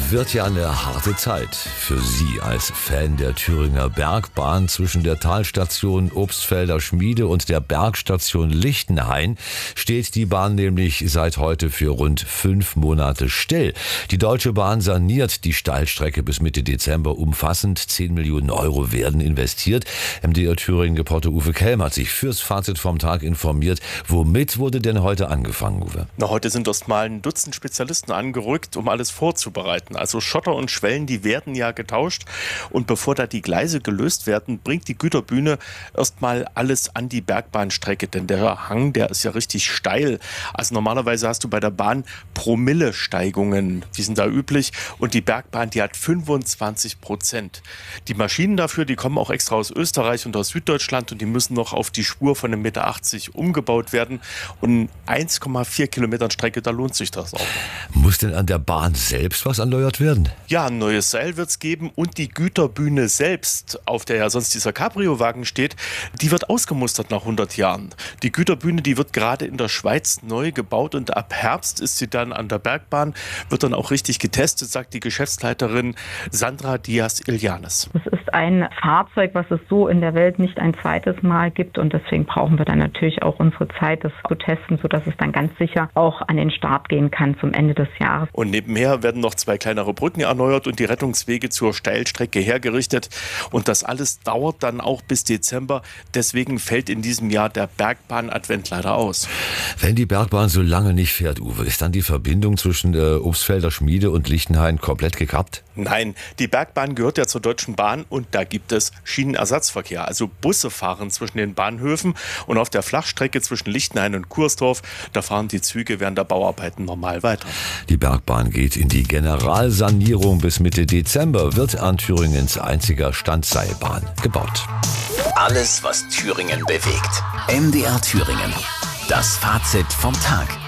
Wird ja eine harte Zeit für Sie als Fan der Thüringer Bergbahn. Zwischen der Talstation Obstfelder Schmiede und der Bergstation Lichtenhain steht die Bahn nämlich seit heute für rund 5 Monate still. Die Deutsche Bahn saniert die Steilstrecke bis Mitte Dezember umfassend. 10 Millionen Euro werden investiert. MDR Thüringen-Reporter Uwe Kelm hat sich fürs Fazit vom Tag informiert. Womit wurde denn heute angefangen, Uwe? Heute sind erst mal ein Dutzend Spezialisten angerückt, um alles vorzubereiten. Also Schotter und Schwellen, die werden ja getauscht. Und bevor da die Gleise gelöst werden, bringt die Güterbühne erstmal alles an die Bergbahnstrecke. Denn der Hang, der ist ja richtig steil. Also normalerweise hast du bei der Bahn Promillesteigungen. Die sind da üblich. Und die Bergbahn, die hat 25%. Die Maschinen dafür, die kommen auch extra aus Österreich und aus Süddeutschland. Und die müssen noch auf die Spur von 1,80 Meter umgebaut werden. Und 1,4 Kilometern Strecke, da lohnt sich das auch. Muss denn an der Bahn selbst was erneuert werden? Ja, ein neues Seil wird es geben und die Güterbühne selbst, auf der ja sonst dieser Cabrio-Wagen steht, die wird ausgemustert nach 100 Jahren. Die Güterbühne, die wird gerade in der Schweiz neu gebaut und ab Herbst ist sie dann an der Bergbahn, wird dann auch richtig getestet, sagt die Geschäftsleiterin Sandra Diaz-Ilianes. Es ist ein Fahrzeug, was es so in der Welt nicht ein zweites Mal gibt und deswegen brauchen wir dann natürlich auch unsere Zeit, das zu testen, sodass es dann ganz sicher auch an den Start gehen kann zum Ende des Jahres. Und nebenher werden noch 2 kleinere Brücken erneuert und die Rettungswege zur Steilstrecke hergerichtet. Und das alles dauert dann auch bis Dezember. Deswegen fällt in diesem Jahr der Bergbahn-Advent leider aus. Wenn die Bergbahn so lange nicht fährt, Uwe, ist dann die Verbindung zwischen Obstfelder Schmiede und Lichtenhain komplett gekappt? Nein, die Bergbahn gehört ja zur Deutschen Bahn und da gibt es Schienenersatzverkehr. Also Busse fahren zwischen den Bahnhöfen und auf der Flachstrecke zwischen Lichtenhain und Kursdorf, da fahren die Züge während der Bauarbeiten normal weiter. Die Bergbahn geht in die Generalsanierung. Bis Mitte Dezember wird an Thüringens einziger Standseilbahn gebaut. Alles, was Thüringen bewegt. MDR Thüringen. Das Fazit vom Tag.